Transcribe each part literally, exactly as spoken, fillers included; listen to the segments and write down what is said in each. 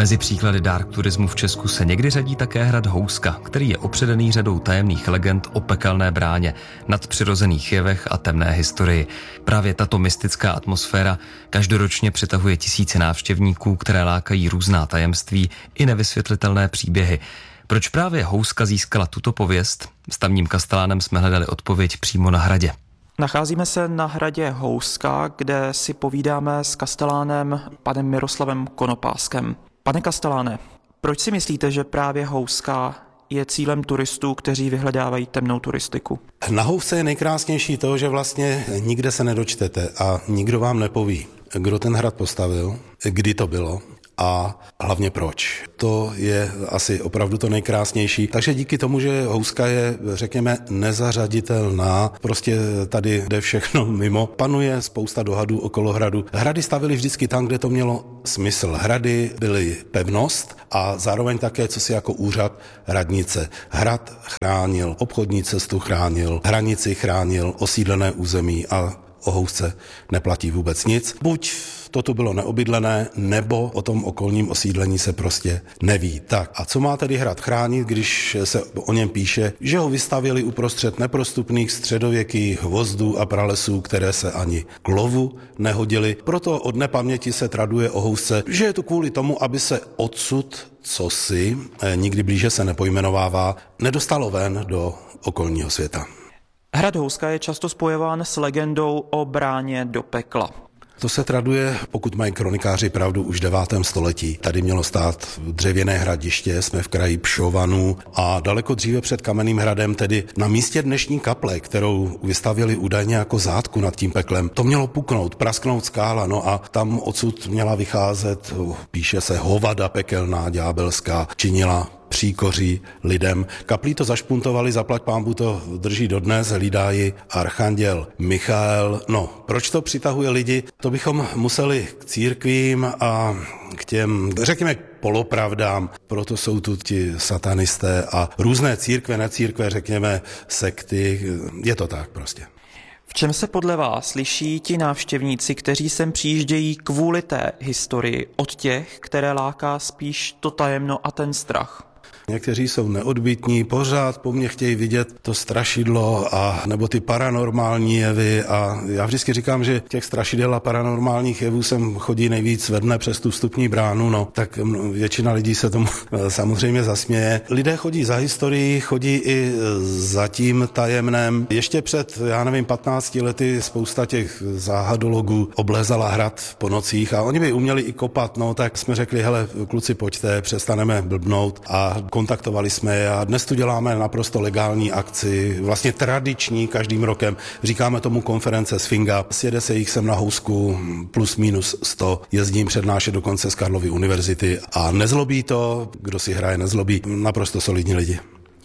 Mezi příklady dark turismu v Česku se někdy řadí také hrad Houska, který je opředený řadou tajemných legend o pekelné bráně, nadpřirozených jevech a temné historii. Právě tato mystická atmosféra každoročně přitahuje tisíce návštěvníků, které lákají různá tajemství i nevysvětlitelné příběhy. Proč právě Houska získala tuto pověst? S tamním kastelánem jsme hledali odpověď přímo na hradě. Nacházíme se na hradě Houska, kde si povídáme s kastelánem panem Miroslavem Konopáskem. Pane kasteláne, proč si myslíte, že právě Houska je cílem turistů, kteří vyhledávají temnou turistiku? Na Housce je nejkrásnější to, že vlastně nikde se nedočtete a nikdo vám nepoví, kdo ten hrad postavil, kdy to bylo a hlavně proč. To je asi opravdu to nejkrásnější. Takže díky tomu, že Houska je, řekněme, nezařaditelná, prostě tady jde všechno mimo, panuje spousta dohadů okolo hradu. Hrady stavili vždycky tam, kde to mělo smysl. Hrady byly pevnost a zároveň také, co si jako úřad radnice. Hrad chránil, obchodní cestu chránil, hranici chránil, osídlené území a o Housce neplatí vůbec nic. Buď to tu bylo neobydlené, nebo o tom okolním osídlení se prostě neví. Tak a co má tedy hrad chránit, když se o něm píše, že ho vystavěli uprostřed neprostupných středověkých hvozdů a pralesů, které se ani k lovu nehodily. Proto od nepaměti se traduje o Housce, že je to kvůli tomu, aby se odsud cosi, nikdy blíže se nepojmenovává, nedostalo ven do okolního světa. Hrad Houska je často spojován s legendou o bráně do pekla. To se traduje, pokud mají kronikáři pravdu, už v devátém století. Tady mělo stát dřevěné hradiště, jsme v kraji Pšovanů a daleko dříve před Kamenným hradem, tedy na místě dnešní kaple, kterou vystavěli údajně jako zátku nad tím peklem. To mělo puknout, prasknout skála, no a tam odsud měla vycházet, píše se, hovada pekelná, ďábelská, činila příkoří lidem. Kaplí to zašpuntovali, zaplať pánbu to drží dodnes, hlídá ji archanděl Michael. No, proč to přitahuje lidi? To bychom museli k církvím a k těm, řekněme, polopravdám. Proto jsou tu ti satanisté a různé církve, necírkve, řekněme, sekty. Je to tak prostě. V čem se podle vás liší ti návštěvníci, kteří sem přijíždějí kvůli té historii, od těch, které láká spíš to tajemno a ten strach? Někteří jsou neodbytní, pořád po mně chtějí vidět to strašidlo a nebo ty paranormální jevy a já vždycky říkám, že těch strašidel a paranormálních jevů sem chodí nejvíc ve dne přes tu vstupní bránu, no tak většina lidí se tomu samozřejmě zasměje. Lidé chodí za historií, chodí i za tím tajemnem. Ještě před, já nevím, patnácti lety spousta těch záhadologů oblézala hrad po nocích a oni by uměli i kopat, no tak jsme řekli, hele, kluci, pojďte, přestaneme blbnout a kontaktovali jsme je a dnes tu děláme naprosto legální akci, vlastně tradiční každým rokem. Říkáme tomu konference Sfinga. Sjede se jich sem na Housku plus minus sto. Jezdím přednášet dokonce z Karlovy univerzity a nezlobí to, kdo si hraje, nezlobí. Naprosto solidní lidi.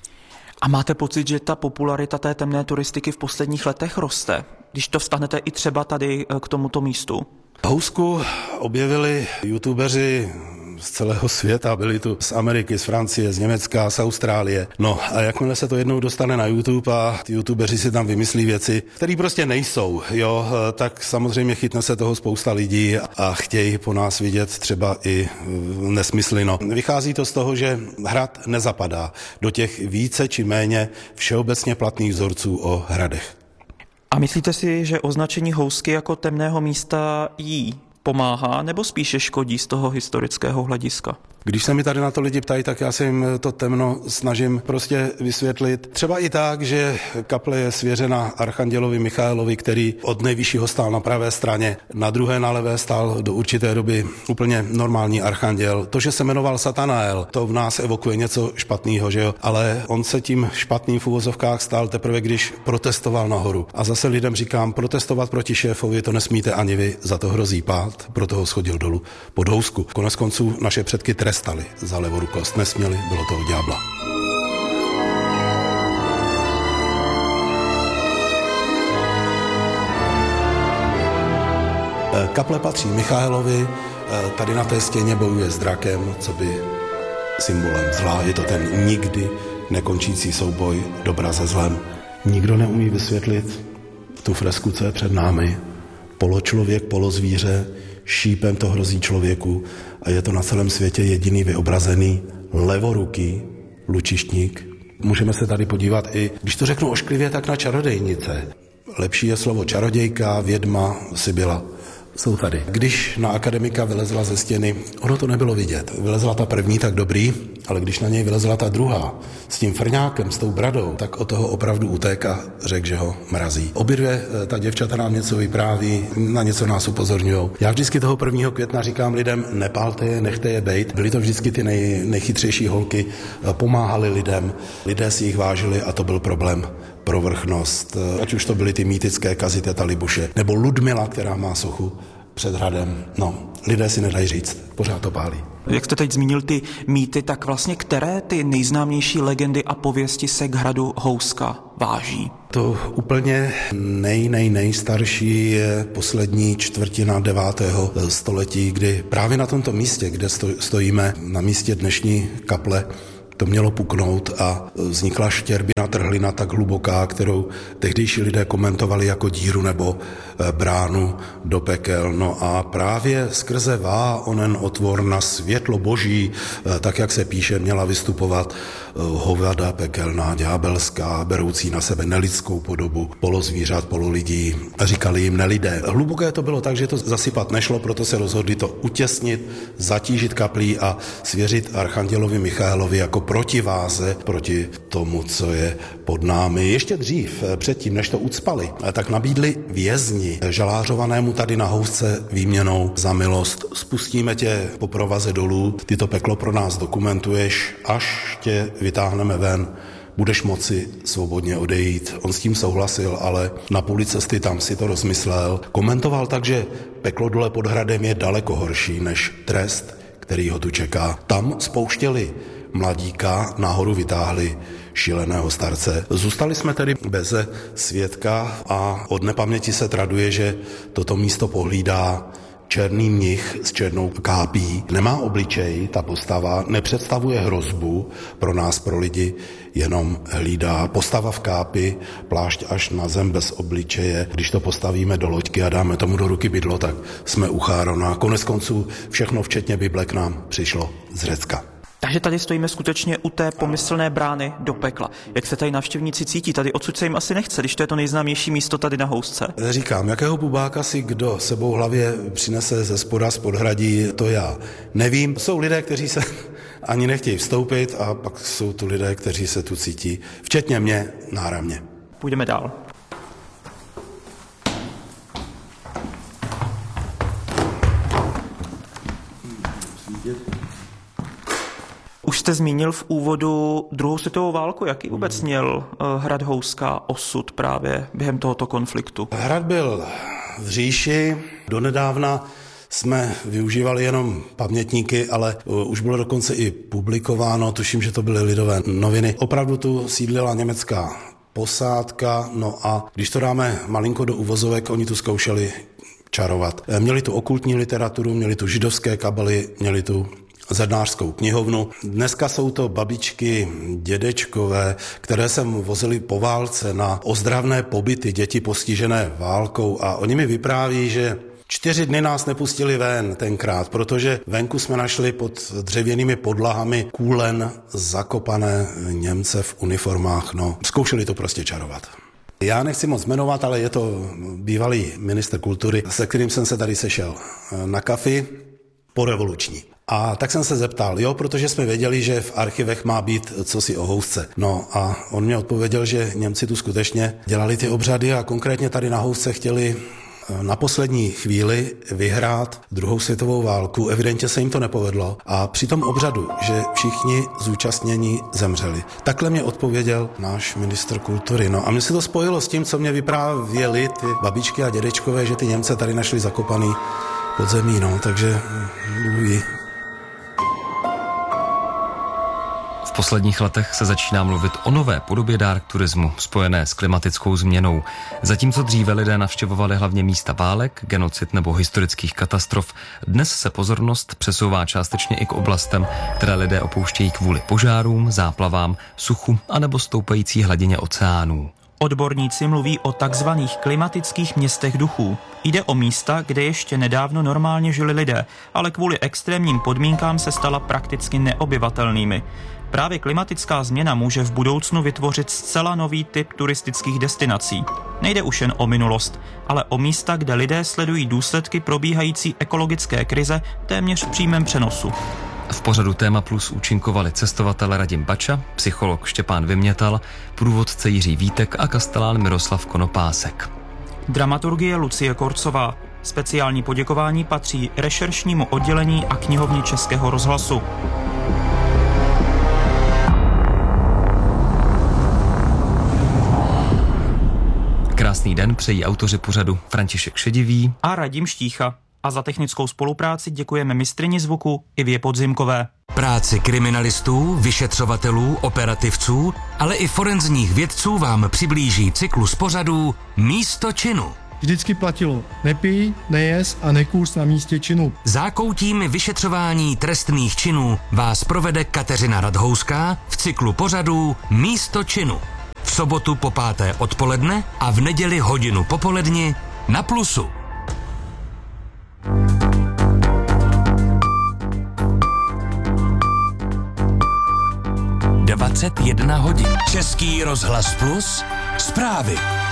A máte pocit, že ta popularita té temné turistiky v posledních letech roste, když to vstanete i třeba tady k tomuto místu? Housku objevili youtubeři z celého světa, byli tu z Ameriky, z Francie, z Německa, z Austrálie. No a jakmile se to jednou dostane na YouTube a ty youtubeři si tam vymyslí věci, které prostě nejsou, jo, tak samozřejmě chytne se toho spousta lidí a chtějí po nás vidět třeba i nesmysly. No. Vychází to z toho, že hrad nezapadá do těch více či méně všeobecně platných vzorců o hradech. A myslíte si, že označení Housky jako temného místa jí pomáhá nebo spíše škodí z toho historického hlediska? Když se mi tady na to lidi ptají, tak já se jim to temno snažím prostě vysvětlit. Třeba i tak, že kaple je svěřena archandělovi Michaelovi, který od nejvyššího stál na pravé straně, na druhé na levé stál do určité doby úplně normální archanděl. To, že se jmenoval Satanael, to v nás evokuje něco špatného, že jo? Ale on se tím špatným v uvozovkách stal teprve, když protestoval nahoru. A zase lidem říkám, protestovat proti šéfovi to nesmíte ani vy, za to hrozí pád, proto ho schodil dolů pod Housku. Konec konců naše předky trestali za levorukost. Nesměli, bylo to od ďábla. Kaple patří Michaelovi, tady na té stěně bojuje s drakem, co by symbolem zla. Je to ten nikdy nekončící souboj dobra se zlem. Nikdo neumí vysvětlit tu fresku, co je před námi. Poločlověk, polozvíře, šípem to hrozí člověku a je to na celém světě jediný vyobrazený levoruký lučištník. Můžeme se tady podívat i, když to řeknu ošklivě, tak na čarodejnice. Lepší je slovo čarodějka, vědma, sibyla. Jsou tady. Když na akademika vylezla ze stěny, ono to nebylo vidět. Vylezla ta první, tak dobrý, ale když na něj vylezla ta druhá, s tím frňákem, s tou bradou, tak od toho opravdu utéká, řekl, že ho mrazí. Obě dvě ta děvčata nám něco vypráví, na něco nás upozorňují. Já vždycky toho prvního května říkám lidem, nepálte je, nechte je bejt. Byly to vždycky ty nej, nejchytřejší holky, pomáhali lidem, lidé si jich vážili a to byl problém. Provrchnost, ať už to byly ty mýtické Kaziteta Libuše, nebo Ludmila, která má sochu před hradem. No, lidé si nedají říct, pořád to pálí. Jak jste teď zmínil ty mýty, tak vlastně které ty nejznámější legendy a pověsti se k hradu Houska váží? To úplně nej, nej, nejstarší je poslední čtvrtina devátého století, kdy právě na tomto místě, kde stojíme, na místě dnešní kaple, to mělo puknout a vznikla štěrbina, trhlina tak hluboká, kterou tehdejší lidé komentovali jako díru nebo bránu do pekel. No a právě skrze vá onen otvor na světlo boží, tak jak se píše, měla vystupovat hovada pekelná, ďábelská, beroucí na sebe nelidskou podobu polozvířat, pololidí. A říkali jim nelidé. Hluboké to bylo tak, že to zasypat nešlo, proto se rozhodli to utěsnit, zatížit kaplí a svěřit archandělovi Michaelovi jako protiváze proti tomu, co je pod námi. Ještě dřív, předtím, než to ucpali, tak nabídli vězni žalářovanému tady na Housce výměnou za milost. Spustíme tě po provaze dolů, ty to peklo pro nás dokumentuješ, až tě vytáhneme ven, budeš moci svobodně odejít. On s tím souhlasil, ale na půli cesty tam si to rozmyslel. Komentoval tak, že peklo dole pod hradem je daleko horší než trest, který ho tu čeká. Tam spouštěli mladíka, nahoru vytáhli šíleného starce. Zůstali jsme tedy beze svědka a od nepaměti se traduje, že toto místo pohlídá černý mnich s černou kápí. Nemá obličej, ta postava nepředstavuje hrozbu pro nás, pro lidi, jenom hlídá. Postava v kápi, plášť až na zem bez obličeje. Když to postavíme do loďky a dáme tomu do ruky bydlo, tak jsme u Chárona. Konec konců všechno včetně Bible k nám přišlo z Řecka. Takže tady stojíme skutečně u té pomyslné brány do pekla. Jak se tady návštěvníci cítí? Tady odsud se jim asi nechce, když to je to nejznámější místo tady na Housce. Říkám, jakého bubáka si kdo sebou hlavě přinese ze spoda z podhradí, to já nevím. Jsou lidé, kteří se ani nechtějí vstoupit a pak jsou tu lidé, kteří se tu cítí, včetně mě, náramně. Půjdeme dál. Už jste zmínil v úvodu druhou světovou válku. Jaký vůbec měl hrad Houska osud právě během tohoto konfliktu? Hrad byl v říši. Donedávna jsme využívali jenom pamětníky, ale už bylo dokonce i publikováno, tuším, že to byly Lidové noviny. Opravdu tu sídlila německá posádka, no a když to dáme malinko do uvozovek, oni tu zkoušeli čarovat. Měli tu okultní literaturu, měli tu židovské kabely, měli tu zednářskou knihovnu. Dneska jsou to babičky, dědečkové, které sem vozili po válce na ozdravné pobyty, děti postižené válkou a oni mi vypráví, že čtyři dny nás nepustili ven tenkrát, protože venku jsme našli pod dřevěnými podlahami kůlen zakopané Němce v uniformách. No, zkoušeli to prostě čarovat. Já nechci moc jmenovat, ale je to bývalý ministr kultury, se kterým jsem se tady sešel na kafi porevoluční. A tak jsem se zeptal, jo, protože jsme věděli, že v archivech má být cosi o Housce. No a on mě odpověděl, že Němci tu skutečně dělali ty obřady a konkrétně tady na Housce chtěli na poslední chvíli vyhrát druhou světovou válku. Evidentně se jim to nepovedlo a při tom obřadu, že všichni zúčastnění zemřeli. Takhle mě odpověděl náš ministr kultury. No a mě se to spojilo s tím, co mě vyprávěli ty babičky a dědečkové, že ty Němce tady našli zakopaný pod zemí, no, takže ují. V posledních letech se začíná mluvit o nové podobě dark turismu, spojené s klimatickou změnou. Zatímco dříve lidé navštěvovali hlavně místa válek, genocid nebo historických katastrof, dnes se pozornost přesouvá částečně i k oblastem, které lidé opouštějí kvůli požárům, záplavám, suchu anebo stoupající hladině oceánů. Odborníci mluví o takzvaných klimatických městech duchů. Jde o místa, kde ještě nedávno normálně žili lidé, ale kvůli extrémním podmínkám se stala prakticky neobyvatelnými. Právě klimatická změna může v budoucnu vytvořit zcela nový typ turistických destinací. Nejde už jen o minulost, ale o místa, kde lidé sledují důsledky probíhající ekologické krize téměř v přímém přenosu. V pořadu Téma Plus účinkovali cestovatel Radim Bača, psycholog Štěpán Vymětal, průvodce Jiří Vítek a kastelán Miroslav Konopásek. Dramaturgie Lucie Korcová. Speciální poděkování patří rešeršnímu oddělení a knihovně Českého rozhlasu. Krásný den přejí autoři pořadu František Šedivý a Radim Štícha. A za technickou spolupráci děkujeme mistryni zvuku Ivě Podzimkové. Práci kriminalistů, vyšetřovatelů, operativců, ale i forenzních vědců vám přiblíží cyklus pořadů Místo činu. Vždycky platilo nepij, nejez a nekůř na místě činu. Zákoutím vyšetřování trestných činů vás provede Kateřina Radhouská v cyklu pořadů Místo činu. V sobotu po páté odpoledne a v neděli hodinu popoledni na Plusu. dvacet jedna hodin. Český rozhlas Plus. Zprávy.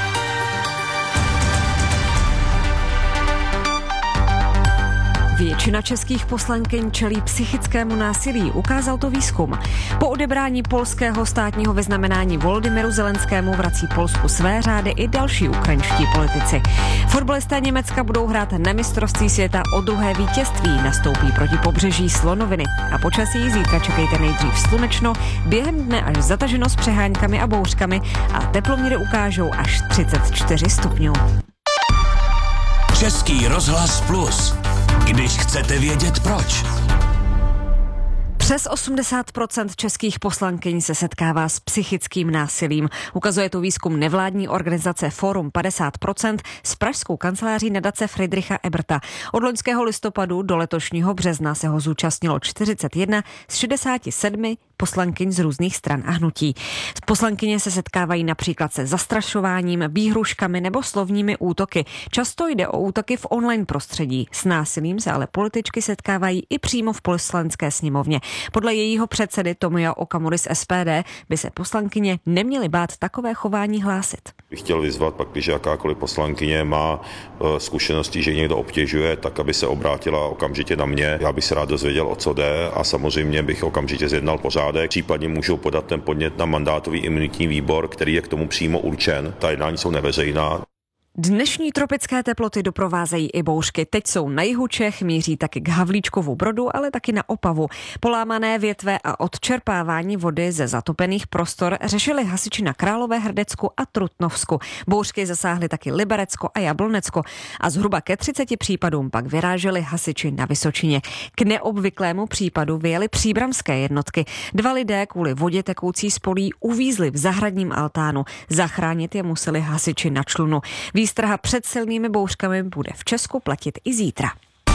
Většina českých poslankyň čelí psychickému násilí, ukázal to výzkum. Po odebrání polského státního vyznamenání Volodymyru Zelenskému vrací Polsku své řády i další ukrajinští politici. Fotbalisté Německa budou hrát na mistrovství světa o druhé vítězství, nastoupí proti pobřeží Slonoviny. A počasí zítra čekejte nejdřív slunečno, během dne až zataženo s přeháňkami a bouřkami a teploměry ukážou až třicet čtyři stupňů. Český rozhlas Plus. Když chcete vědět proč. Přes osmdesát procent českých poslankyň se setkává s psychickým násilím. Ukazuje to výzkum nevládní organizace Fórum padesát procent s pražskou kanceláří nadace Friedricha Eberta. Od loňského listopadu do letošního března se ho zúčastnilo čtyřicet jedna z šedesáti sedmi poslankyň z různých stran a hnutí. Poslankyně se setkávají například se zastrašováním, výhruškami nebo slovními útoky. Často jde o útoky v online prostředí. S násilím se ale političky setkávají i přímo v poslanecké sněmovně. Podle jejího předsedy Tomia Okamury z S P D by se poslankyně neměly bát takové chování hlásit. Bych chtěl vyzvat, pak, když jakákoliv poslankyně má zkušenosti, že někdo obtěžuje, tak aby se obrátila okamžitě na mě. Já bych se rád dozvěděl, o co jde, a samozřejmě bych okamžitě zjednal pořádek. Případně můžou podat ten podnět na mandátový imunitní výbor, který je k tomu přímo určen. Ta jednání jsou neveřejná. Dnešní tropické teploty doprovázejí i bouřky. Teď jsou na jihu Čech, míří taky k Havlíčkovu Brodu, ale taky na Opavu. Polámané větve a odčerpávání vody ze zatopených prostor řešili hasiči na Královéhradecku a Trutnovsku. Bouřky zasáhly taky Liberecko a Jablonecko a zhruba ke třiceti případům pak vyráželi hasiči na Vysočině. K neobvyklému případu vyjeli příbramské jednotky. Dva lidé kvůli vodě tekoucí z polí uvízli v zahradním altánu. Zachránit je museli hasiči na člunu. Výstraha před silnými bouřkami bude v Česku platit i zítra.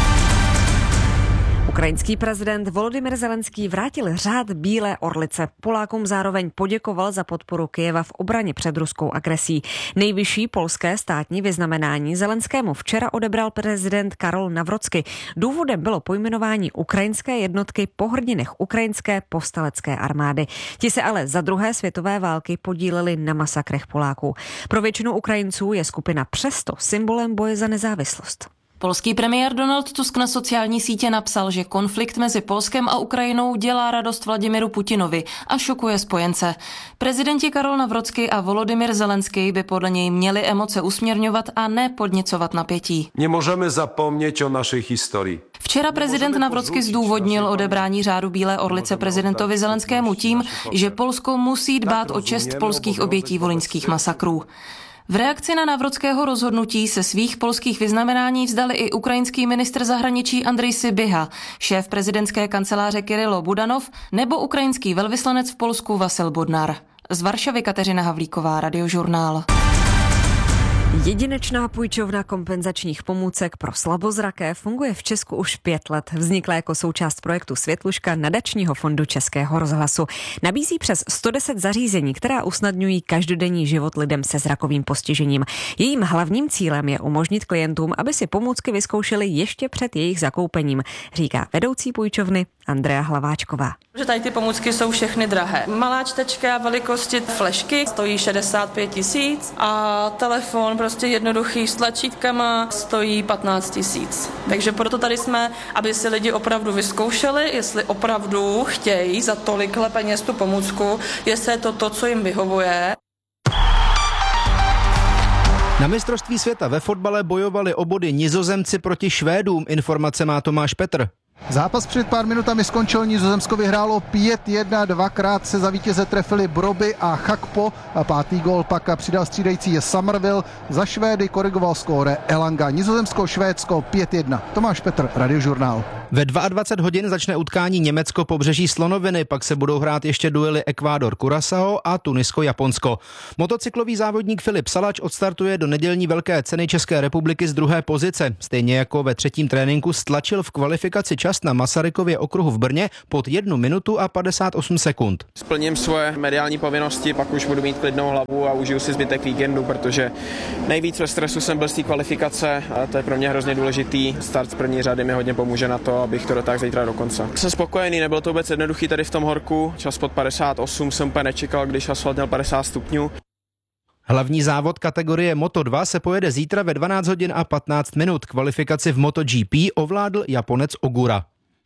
Ukrajinský prezident Volodymyr Zelenský vrátil řád Bílé orlice. Polákům zároveň poděkoval za podporu Kyjeva v obraně před ruskou agresí. Nejvyšší polské státní vyznamenání Zelenskému včera odebral prezident Karol Nawrocki. Důvodem bylo pojmenování ukrajinské jednotky po hrdinech ukrajinské povstalecké armády. Ti se ale za druhé světové války podíleli na masakrech Poláků. Pro většinu Ukrajinců je skupina přesto symbolem boje za nezávislost. Polský premiér Donald Tusk na sociální sítě napsal, že konflikt mezi Polskem a Ukrajinou dělá radost Vladimiru Putinovi a šokuje spojence. Prezidenti Karol Nawrocki a Volodymyr Zelenský by podle něj měli emoce usměrňovat a ne podněcovat napětí. Nemůžeme zapomnět o naší historii. Včera prezident Nawrocki zdůvodnil odebrání řádu Bílé orlice prezidentovi Zelenskému tím, že Polsko musí dbát o čest polských obětí volyňských masakrů. V reakci na Nawrockého rozhodnutí se svých polských vyznamenání vzdali i ukrajinský ministr zahraničí Andrej Sybiha, šéf prezidentské kanceláře Kyrylo Budanov nebo ukrajinský velvyslanec v Polsku Vasil Bodnar. Z Varšavy Kateřina Havlíková, Radiožurnál. Jedinečná půjčovna kompenzačních pomůcek pro slabozraké funguje v Česku už pět let. Vznikla jako součást projektu Světluška nadačního fondu Českého rozhlasu. Nabízí přes sto deset zařízení, která usnadňují každodenní život lidem se zrakovým postižením. Jejím hlavním cílem je umožnit klientům, aby si pomůcky vyzkoušeli ještě před jejich zakoupením, říká vedoucí půjčovny Andrea Hlaváčková. Že tady ty pomůcky jsou všechny drahé. Malá čtečka velikosti flešky stojí šedesát pět tisíc a telefon prostě jednoduchý s tlačítkama stojí patnáct tisíc. Takže proto tady jsme, aby si lidi opravdu vyzkoušeli, jestli opravdu chtějí za tolikhle peněz tu pomůcku, jestli je to to, co jim vyhovuje. Na mistrovství světa ve fotbale bojovali o body Nizozemci proti Švédům. Informace má Tomáš Petr. Zápas před pár minutami skončil, Nizozemsko vyhrálo pět jedna, dvakrát se za vítěze trefili Broby a Chakpo a pátý gól pak přidal střídající Somerville, za Švédy korigoval skóre Elanga. Nizozemsko, Švédsko pět jedna. Tomáš Petr, Radiožurnál. Ve dvacet dva hodin začne utkání Německo pobřeží Slonoviny, pak se budou hrát ještě duely Ekvádor Curaçao a Tunisko Japonsko. Motocyklový závodník Filip Salač odstartuje do nedělní velké ceny České republiky z druhé pozice. Stejně jako ve třetím tréninku stlačil v kvalifikaci čas na Masarykově okruhu v Brně pod jednu minutu a padesát osm sekund. Splním svoje mediální povinnosti, pak už budu mít klidnou hlavu a užiju si zbytek víkendu, protože nejvíc ve stresu jsem byl z té kvalifikace a to je pro mě hrozně důležitý. Start z první řady mi hodně pomůže na to, abych to dotáhl zítra do konce. Jsem spokojený, nebylo to vůbec jednoduchý tady v tom horku. Čas pod padesát osm jsem úplně nečekal, když asfalt měl padesát stupňů. Hlavní závod kategorie Moto dva se pojede zítra ve dvanáct hodin a patnáct minut. Kvalifikaci v MotoGP ovládl Japonec Ogura.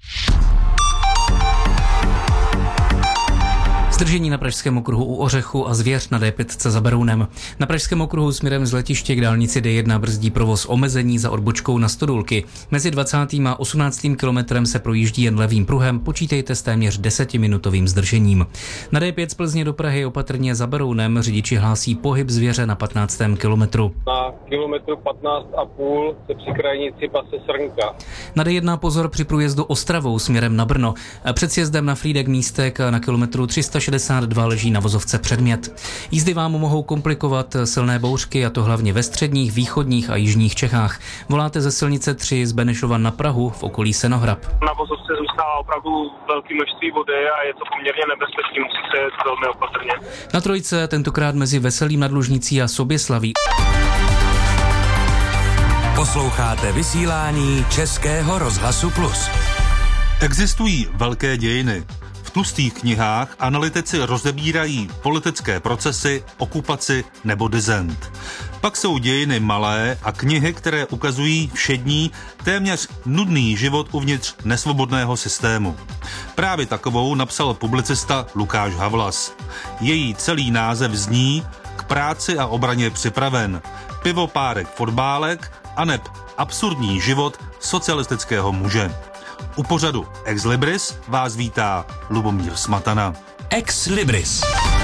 Zdržení na Pražském okruhu u Ořechu a Zvěř na D pět za Berounem. Na Pražském okruhu směrem z letiště k dálnici D jedna brzdí provoz omezení za odbočkou na Stodulky. Mezi dvacátým a osmnáctým kilometrem se projíždí jen levým pruhem, počítejte s téměř desetiminutovým zdržením. Na D pět z Plzně do Prahy opatrně za Berounem řidiči hlásí pohyb zvěře na patnáctém kilometru. Na kilometru patnáct a půl se při krajnici pase Srnka. Na D jedna pozor při průjezdu Ostravou směrem na Brno. Před sjezdem na Frýdek Místek na kilometru tři sta šedesát dva leží na vozovce předmět. Jízdy vám mohou komplikovat silné bouřky, a to hlavně ve středních, východních a jižních Čechách. Voláte ze silnice tři z Benešova na Prahu v okolí Senohrab. Na vozovce zůstává opravdu velké množství vody a je to poměrně nebezpečné, musí se jet velmi opatrně. Na trojce tentokrát mezi Veselým nad Lužnicí a Soběslaví. Posloucháte vysílání Českého rozhlasu Plus. Existují velké dějiny. V tlustých knihách analytici rozebírají politické procesy, okupaci nebo dizent. Pak jsou dějiny malé a knihy, které ukazují všední, téměř nudný život uvnitř nesvobodného systému. Právě takovou napsal publicista Lukáš Havlas. Její celý název zní K práci a obraně připraven. Pivo, párek, fotbálek aneb absurdní život socialistického muže. U pořadu Ex Libris vás vítá Lubomír Smatana. Ex Libris.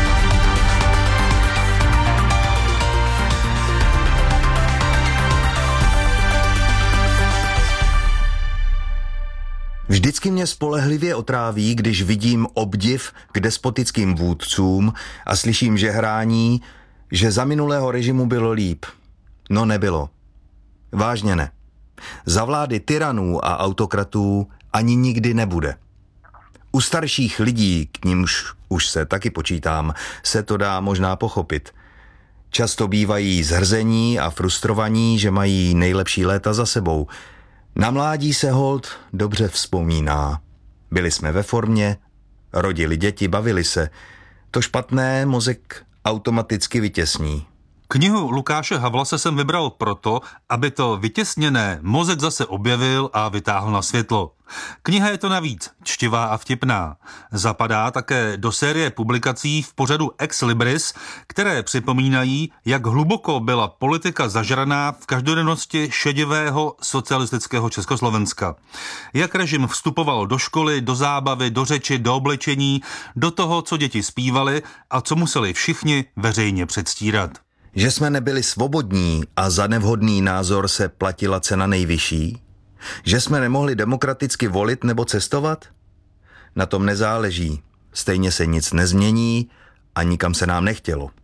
Vždycky mě spolehlivě otráví, když vidím obdiv k despotickým vůdcům a slyším žehrání, že za minulého režimu bylo líp. No nebylo. Vážně ne. Za vlády tyranů a autokratů ani nikdy nebude. U starších lidí, k nímž už se taky počítám, se to dá možná pochopit. Často bývají zhrzení a frustrovaní, že mají nejlepší léta za sebou. Na mládí se holt dobře vzpomíná. Byli jsme ve formě, rodili děti, bavili se. To špatné mozek automaticky vytěsní. Knihu Lukáše Havlase jsem vybral proto, aby to vytěsněné mozek zase objevil a vytáhl na světlo. Kniha je to navíc čtivá a vtipná. Zapadá také do série publikací v pořadu Ex Libris, které připomínají, jak hluboko byla politika zažraná v každodennosti šedivého socialistického Československa. Jak režim vstupoval do školy, do zábavy, do řeči, do oblečení, do toho, co děti zpívali a co museli všichni veřejně předstírat. Že jsme nebyli svobodní a za nevhodný názor se platila cena nejvyšší? Že jsme nemohli demokraticky volit nebo cestovat? Na tom nezáleží. Stejně se nic nezmění a nikam se nám nechtělo.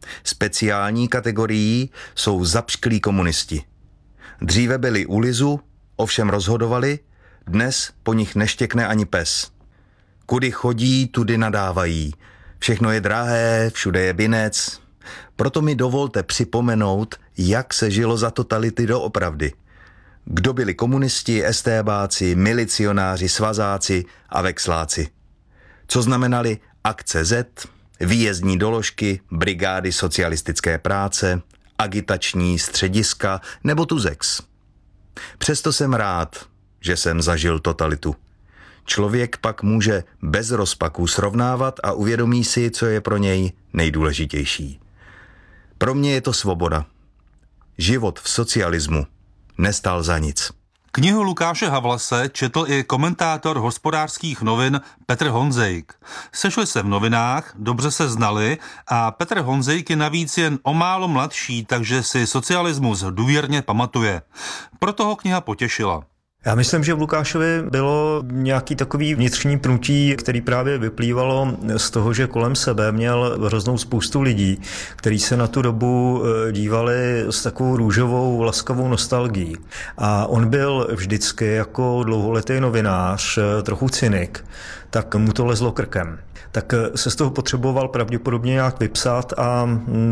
Speciální kategorií jsou zapšklí komunisti. Dříve byli u lizu, ovšem rozhodovali, dnes po nich neštěkne ani pes. Kudy chodí, tudy nadávají. Všechno je drahé, všude je binec. Proto mi dovolte připomenout, jak se žilo za totality doopravdy. Kdo byli komunisti, estébáci, milicionáři, svazáci a vexláci. Co znamenali akce Z, výjezdní doložky, brigády socialistické práce, agitační střediska nebo Tuzex. Přesto jsem rád, že jsem zažil totalitu. Člověk pak může bez rozpaků srovnávat a uvědomí si, co je pro něj nejdůležitější. Pro mě je to svoboda. Život v socialismu nestal za nic. Knihu Lukáše Havlase četl i komentátor Hospodářských novin Petr Honzejk. Sešli se v novinách, dobře se znali a Petr Honzejk je navíc jen o málo mladší, takže si socialismus důvěrně pamatuje. Proto ho kniha potěšila. Já myslím, že v Lukášovi bylo nějaký takový vnitřní pnutí, který právě vyplývalo z toho, že kolem sebe měl hroznou spoustu lidí, kteří se na tu dobu dívali s takovou růžovou, laskavou nostalgií. A on byl vždycky jako dlouholetý novinář trochu cynik, tak mu to lezlo krkem. Tak se z toho potřeboval pravděpodobně nějak vypsat a